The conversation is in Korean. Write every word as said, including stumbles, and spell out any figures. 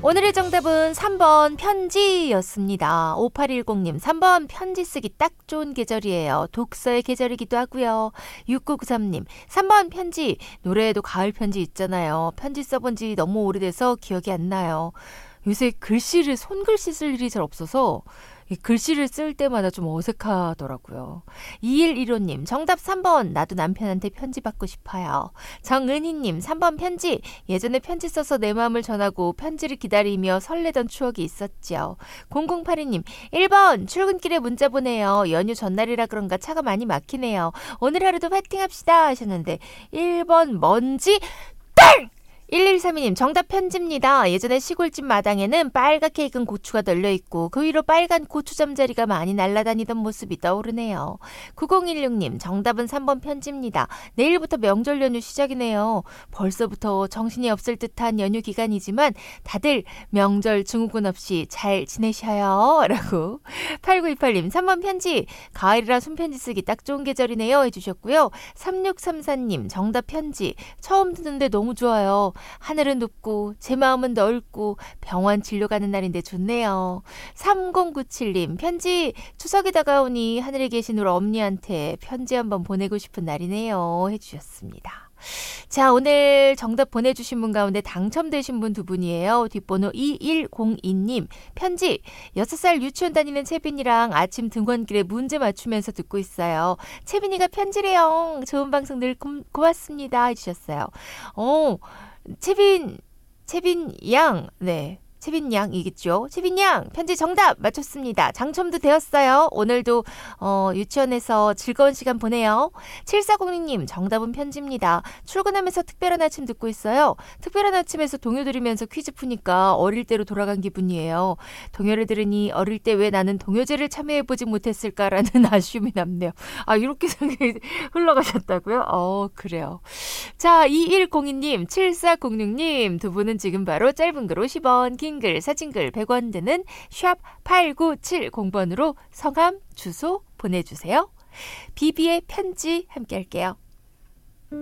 오늘의 정답은 삼 번 편지였습니다. 오팔일공님 삼 번 편지 쓰기 딱 좋은 계절이에요. 독서의 계절이기도 하고요. 육구구삼님 삼 번 편지. 노래에도 가을 편지 있잖아요. 편지 써본 지 너무 오래돼서 기억이 안 나요. 요새 글씨를 손글씨 쓸 일이 잘 없어서 이 글씨를 쓸 때마다 좀 어색하더라고요. 이일일오님 정답 삼 번. 나도 남편한테 편지 받고 싶어요. 정은희님 삼 번 편지. 예전에 편지 써서 내 마음을 전하고 편지를 기다리며 설레던 추억이 있었죠. 공공팔이님 일 번. 출근길에 문자 보내요. 연휴 전날이라 그런가 차가 많이 막히네요. 오늘 하루도 파이팅 합시다 하셨는데 일 번 먼지 땡! 일일삼이님 정답 편지입니다. 예전에 시골집 마당에는 빨갛게 익은 고추가 널려있고 그 위로 빨간 고추 잠자리가 많이 날아다니던 모습이 떠오르네요. 구공일육님 정답은 삼 번 편지입니다. 내일부터 명절 연휴 시작이네요. 벌써부터 정신이 없을 듯한 연휴 기간이지만 다들 명절 증후군 없이 잘 지내셔요 라고. 팔구이팔님 삼 번 편지. 가을이라 손편지 쓰기 딱 좋은 계절이네요 해주셨고요. 삼육삼사님 정답 편지. 처음 듣는데 너무 좋아요. 하늘은 높고 제 마음은 넓고 병원 진료 가는 날인데 좋네요. 삼공구칠님 편지. 추석이 다가오니 하늘에 계신 우리 엄니한테 편지 한번 보내고 싶은 날이네요 해주셨습니다. 자, 오늘 정답 보내주신 분 가운데 당첨되신 분 두 분이에요. 뒷번호 이일공이님 편지. 여섯 살 유치원 다니는 채빈이랑 아침 등원길에 문제 맞추면서 듣고 있어요. 채빈이가 편지래요. 좋은 방송 늘 고, 고맙습니다 해주셨어요. 어, 채빈, 채빈 양, 네. 채빈 양이겠죠. 채빈 양 편지 정답 맞췄습니다. 당첨도 되었어요. 오늘도 어, 유치원에서 즐거운 시간 보내요. 칠사공육님 정답은 편지입니다. 출근하면서 특별한 아침 듣고 있어요. 특별한 아침에서 동요 들으면서 퀴즈 푸니까 어릴 때로 돌아간 기분이에요. 동요를 들으니 어릴 때 왜 나는 동요제를 참여해보지 못했을까라는 아쉬움이 남네요. 아, 이렇게 생각이 흘러가셨다고요? 어, 그래요. 자, 이일공이님 칠사공육님 두 분은 지금 바로 짧은 글 오십 원, 긴 글, 사진글 백 원 드는 샵 팔구칠공 번으로 성함, 주소 보내주세요. 비비의 편지 함께 할게요.